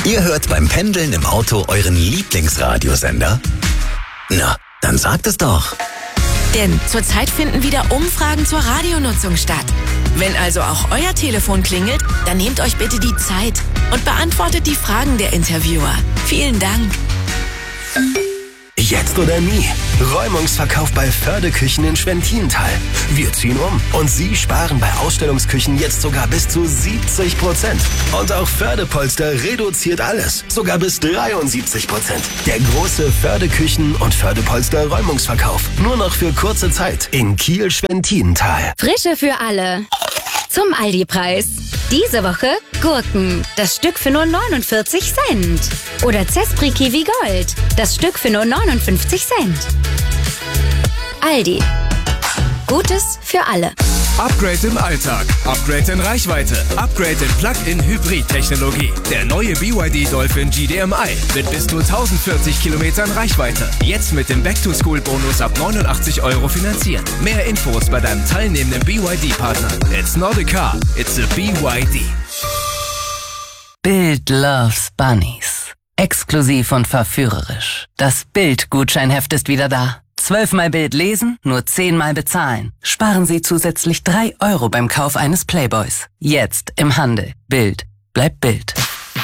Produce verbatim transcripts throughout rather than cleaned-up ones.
Ihr hört beim Pendeln im Auto euren Lieblingsradiosender? Na, dann sagt es doch. Denn zurzeit finden wieder Umfragen zur Radionutzung statt. Wenn also auch euer Telefon klingelt, dann nehmt euch bitte die Zeit und beantwortet die Fragen der Interviewer. Vielen Dank. Jetzt oder nie. Räumungsverkauf bei Förde-Küchen in Schwentintal. Wir ziehen um und Sie sparen bei Ausstellungsküchen jetzt sogar bis zu siebzig Prozent. Und auch Förde-Polster reduziert alles. Sogar bis dreiundsiebzig Prozent. Der große Förde-Küchen- und Förde-Polster-Räumungsverkauf. Nur noch für kurze Zeit in Kiel-Schwentintal. Frische für alle. Zum Aldi-Preis. Diese Woche Gurken. Das Stück für nur neunundvierzig Cent. Oder Zespri Kiwi Gold. Das Stück für nur neunundfünfzig Cent. Aldi. Gutes für alle. Upgrade im Alltag, Upgrade in Reichweite, Upgrade in Plug-in-Hybrid-Technologie. Der neue B Y D Dolphin G D M I mit bis zu tausendvierzig Kilometern Reichweite. Jetzt mit dem Back-to-School-Bonus ab neunundachtzig Euro finanzieren. Mehr Infos bei deinem teilnehmenden B Y D-Partner. It's not a car, it's a B Y D. Bild loves Bunnies. Exklusiv und verführerisch. Das Bild-Gutscheinheft ist wieder da. Zwölfmal Bild lesen, nur zehnmal bezahlen. Sparen Sie zusätzlich drei Euro beim Kauf eines Playboys. Jetzt im Handel. Bild bleibt Bild.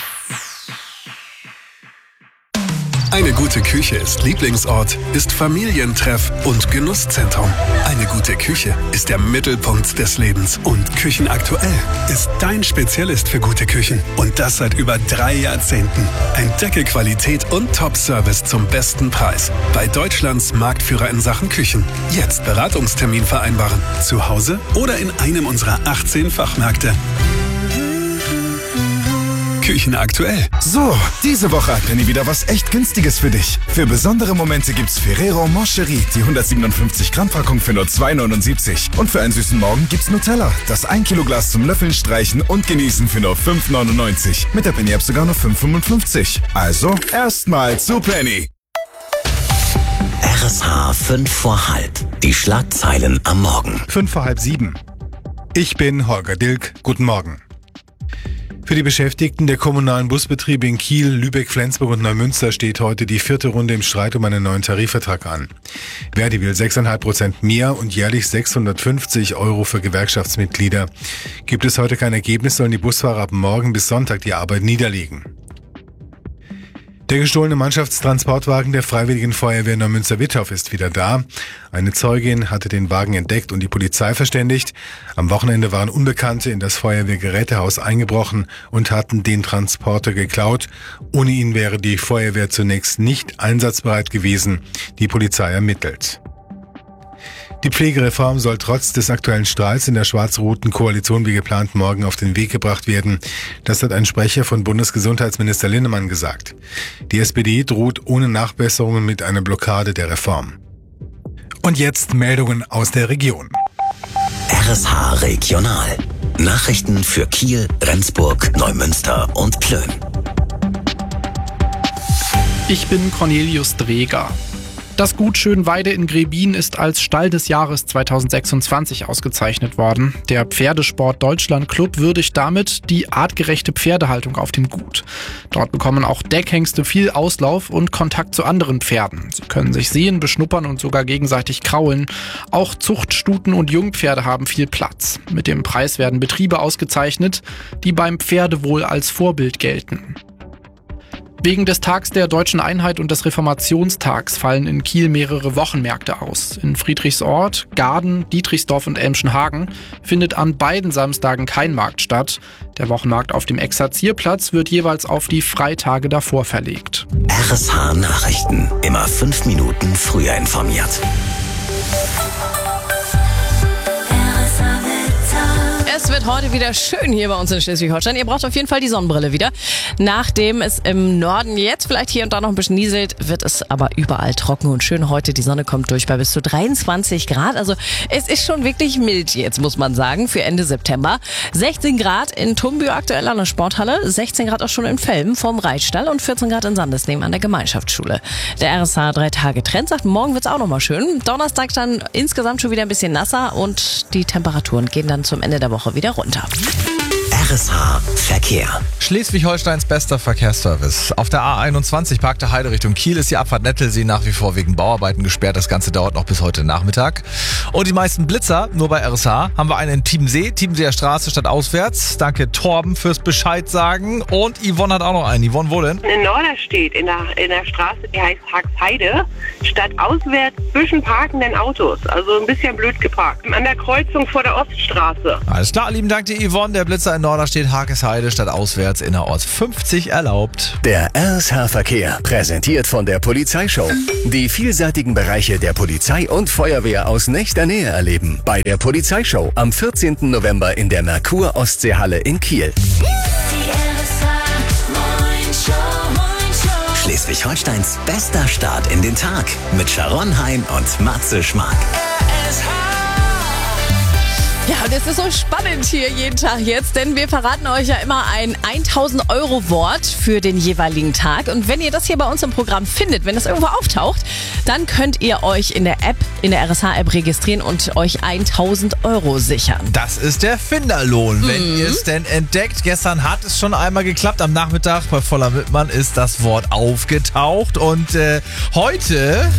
Eine gute Küche ist Lieblingsort, ist Familientreff und Genusszentrum. Eine gute Küche ist der Mittelpunkt des Lebens. Und Küchenaktuell ist dein Spezialist für gute Küchen. Und das seit über drei Jahrzehnten. Entdecke Qualität und Top-Service zum besten Preis. Bei Deutschlands Marktführer in Sachen Küchen. Jetzt Beratungstermin vereinbaren. Zu Hause oder in einem unserer achtzehn Fachmärkte. Küchenaktuell. So, diese Woche hat Penny wieder was echt Günstiges für dich. Für besondere Momente gibt's Ferrero Moncherie, die hundertsiebenundfünfzig Gramm Packung für nur zwei neunundsiebzig. Und für einen süßen Morgen gibt's Nutella, das ein Kilo Glas zum Löffeln, Streichen und Genießen für nur fünf neunundneunzig. Mit der Penny App sogar nur fünf fünfundfünfzig. Also, erstmal zu Penny. R S H fünf vor halb. Die Schlagzeilen am Morgen. Fünf vor halb sieben. Ich bin Holger Dilk. Guten Morgen. Für die Beschäftigten der kommunalen Busbetriebe in Kiel, Lübeck, Flensburg und Neumünster steht heute die vierte Runde im Streit um einen neuen Tarifvertrag an. Verdi will sechs Komma fünf Prozent mehr und jährlich sechshundertfünfzig Euro für Gewerkschaftsmitglieder. Gibt es heute kein Ergebnis, sollen die Busfahrer ab morgen bis Sonntag die Arbeit niederlegen. Der gestohlene Mannschaftstransportwagen der Freiwilligen Feuerwehr Neumünster-Wittorf ist wieder da. Eine Zeugin hatte den Wagen entdeckt und die Polizei verständigt. Am Wochenende waren Unbekannte in das Feuerwehrgerätehaus eingebrochen und hatten den Transporter geklaut. Ohne ihn wäre die Feuerwehr zunächst nicht einsatzbereit gewesen. Die Polizei ermittelt. Die Pflegereform soll trotz des aktuellen Streits in der schwarz-roten Koalition wie geplant morgen auf den Weg gebracht werden. Das hat ein Sprecher von Bundesgesundheitsminister Linnemann gesagt. Die S P D droht ohne Nachbesserungen mit einer Blockade der Reform. Und jetzt Meldungen aus der Region. R S H Regional. Nachrichten für Kiel, Rendsburg, Neumünster und Plön. Ich bin Cornelius Dreger. Das Gut Schönweide in Grebin ist als Stall des Jahres zweitausendsechsundzwanzig ausgezeichnet worden. Der Pferdesport Deutschland Club würdigt damit die artgerechte Pferdehaltung auf dem Gut. Dort bekommen auch Deckhengste viel Auslauf und Kontakt zu anderen Pferden. Sie können sich sehen, beschnuppern und sogar gegenseitig kraulen. Auch Zuchtstuten und Jungpferde haben viel Platz. Mit dem Preis werden Betriebe ausgezeichnet, die beim Pferdewohl als Vorbild gelten. Wegen des Tags der Deutschen Einheit und des Reformationstags fallen in Kiel mehrere Wochenmärkte aus. In Friedrichsort, Gaden, Dietrichsdorf und Elmschenhagen findet an beiden Samstagen kein Markt statt. Der Wochenmarkt auf dem Exerzierplatz wird jeweils auf die Freitage davor verlegt. R S H Nachrichten. Immer fünf Minuten früher informiert. Es wird heute wieder schön hier bei uns in Schleswig-Holstein. Ihr braucht auf jeden Fall die Sonnenbrille wieder. Nachdem es im Norden jetzt vielleicht hier und da noch ein bisschen nieselt, wird es aber überall trocken und schön. Heute die Sonne kommt durch bei bis zu dreiundzwanzig Grad. Also es ist schon wirklich mild jetzt, muss man sagen, für Ende September. sechzehn Grad in Tumbü aktuell an der Sporthalle, sechzehn Grad auch schon in Velm vom Reitstall und vierzehn Grad in Sandesnehmen an der Gemeinschaftsschule. Der R S H drei Tage Trend sagt, morgen wird es auch nochmal schön. Donnerstag dann insgesamt schon wieder ein bisschen nasser und die Temperaturen gehen dann zum Ende der Woche wieder runter. R S H Verkehr. Schleswig-Holsteins bester Verkehrsservice. Auf der A einundzwanzig Parkte Heide Richtung Kiel ist die Abfahrt Nettelsee nach wie vor wegen Bauarbeiten gesperrt. Das Ganze dauert noch bis heute Nachmittag. Und die meisten Blitzer, nur bei R S H, haben wir einen in Tiemsee, Tiemseer Straße statt auswärts. Danke Torben fürs Bescheid sagen. Und Yvonne hat auch noch einen. Yvonne, wo denn? In Norderstedt, in der, in der Straße, die heißt Haxheide, statt auswärts zwischen parkenden Autos. Also ein bisschen blöd geparkt. An der Kreuzung vor der Oststraße. Alles klar, lieben Dank dir Yvonne. Der Blitzer in Norderstedt, Hakesheide statt auswärts innerorts fünfzig erlaubt. Der R S H Verkehr, präsentiert von der Polizeishow. Die vielseitigen Bereiche der Polizei und Feuerwehr aus nächster Nähe erleben. Bei der Polizeishow am vierzehnten November in der Merkur Ostseehalle in Kiel. Schleswig-Holsteins bester Start in den Tag mit Sharon Hein und Matze Schmark. Ja, und es ist so spannend hier jeden Tag jetzt, denn wir verraten euch ja immer ein tausend Euro Wort für den jeweiligen Tag. Und wenn ihr das hier bei uns im Programm findet, wenn das irgendwo auftaucht, dann könnt ihr euch in der App, in der R S H App registrieren und euch tausend Euro sichern. Das ist der Finderlohn, Mhm. wenn ihr es denn entdeckt. Gestern hat es schon einmal geklappt. Am Nachmittag bei Voller Wittmann ist das Wort aufgetaucht. Und äh, heute...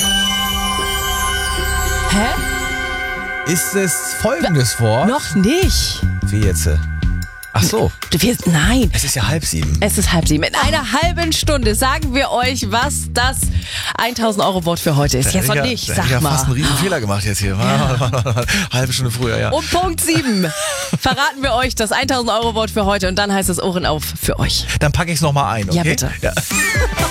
Hä? Ist es folgendes Wort? Noch nicht. Wie jetzt? Ach so. Wir, nein. Es ist ja halb sieben. Es ist halb sieben. In einer halben Stunde sagen wir euch, was das tausend Euro Wort für heute ist. Da Jetzt hätte noch ich nicht, ja, da sag hätte ich ja mal. fast einen riesen Fehler gemacht jetzt hier. Ja. Halbe Stunde früher, ja. Um Punkt sieben verraten wir euch das tausend Euro Wort für heute und dann heißt es Ohren auf für euch. Dann packe ich es nochmal ein, okay? Ja, bitte. Ja.